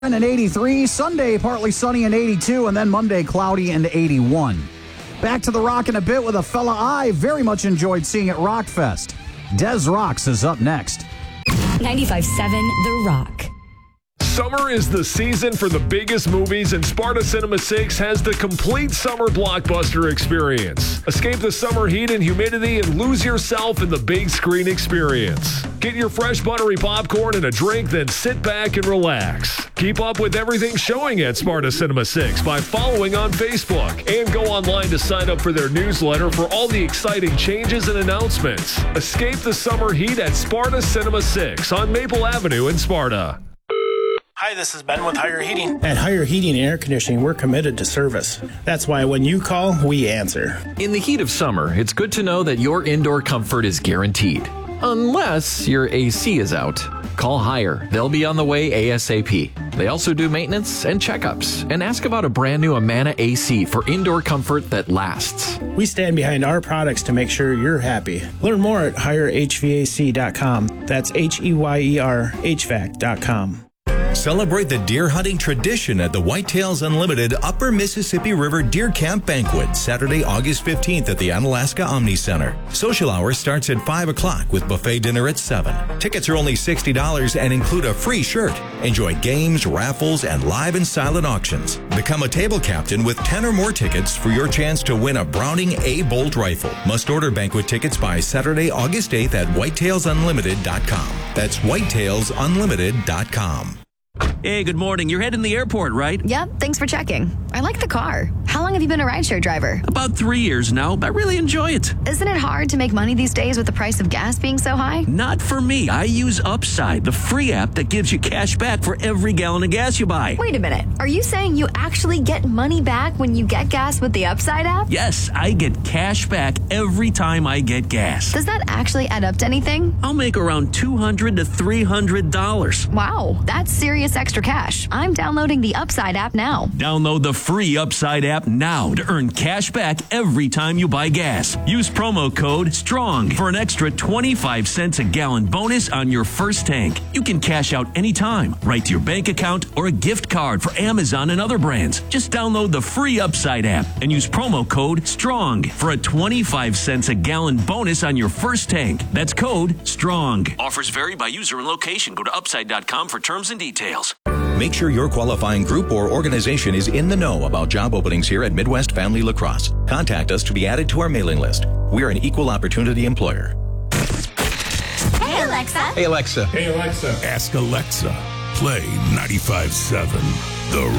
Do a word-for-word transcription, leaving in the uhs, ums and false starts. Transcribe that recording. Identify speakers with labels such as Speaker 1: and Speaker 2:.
Speaker 1: And eighty-three, Sunday partly sunny and eighty-two, and then Monday cloudy and eighty-one. Back to the rock in a bit with a fella I very much enjoyed seeing at Rockfest. Des Rocks is up next.
Speaker 2: ninety-five point seven The Rock.
Speaker 3: Summer is the season for the biggest movies, and Sparta Cinema six has the complete summer blockbuster experience. Escape the summer heat and humidity and lose yourself in the big screen experience. Get your fresh buttery popcorn and a drink, then sit back and relax. Keep up with everything showing at Sparta Cinema six by following on Facebook, and go online to sign up for their newsletter for all the exciting changes and announcements. Escape the summer heat at Sparta Cinema six on Maple Avenue in Sparta.
Speaker 4: Hi, this is Ben with Higher Heating.
Speaker 5: At Higher Heating and Air Conditioning, we're committed to service. That's why when you call, we answer.
Speaker 6: In the heat of summer, it's good to know that your indoor comfort is guaranteed. Unless your A C is out. Call Higher. They'll be on the way ASAP. They also do maintenance and checkups. And ask about a brand new Amana A C for indoor comfort that lasts.
Speaker 5: We stand behind our products to make sure you're happy. Learn more at higher h v a c dot com. That's H E Y E R H V A C dot com.
Speaker 7: Celebrate the deer hunting tradition at the Whitetails Unlimited Upper Mississippi River Deer Camp Banquet, Saturday, August fifteenth at the Onalaska Omni Center. Social hour starts at five o'clock with buffet dinner at seven. Tickets are only sixty dollars and include a free shirt. Enjoy games, raffles, and live and silent auctions. Become a table captain with ten or more tickets for your chance to win a Browning A Bolt rifle. Must order banquet tickets by Saturday, August eighth at whitetails unlimited dot com. That's whitetails unlimited dot com.
Speaker 8: Hey, good morning. You're heading to the airport, right?
Speaker 9: Yep, thanks for checking. I like the car. How long have you been a rideshare driver?
Speaker 8: About three years now. I really enjoy it.
Speaker 9: Isn't it hard to make money these days with the price of gas being so high?
Speaker 8: Not for me. I use Upside, the free app that gives you cash back for every gallon of gas you buy.
Speaker 9: Wait a minute. Are you saying you actually get money back when you get gas with the Upside app?
Speaker 8: Yes, I get cash back every time I get gas.
Speaker 9: Does that actually add up to anything?
Speaker 8: I'll make around two hundred to three hundred dollars.
Speaker 9: Wow, that's serious extra cash. I'm downloading the Upside app now.
Speaker 8: Download the free Upside app now to earn cash back every time you buy gas. Use promo code STRONG for an extra twenty-five cents a gallon bonus on your first tank. You can cash out anytime, right to your bank account or a gift card for Amazon and other brands. Just download the free Upside app and use promo code STRONG for a twenty-five cents a gallon bonus on your first tank. That's code STRONG. Offers vary by user and location. Go to upside dot com for terms and details.
Speaker 7: Make sure your qualifying group or organization is in the know about job openings here at Midwest Family Lacrosse. Contact us to be added to our mailing list. We're an equal opportunity employer.
Speaker 10: Hey, Alexa.
Speaker 11: Hey, Alexa.
Speaker 12: Hey, Alexa.
Speaker 13: Ask Alexa. Play ninety-five point seven The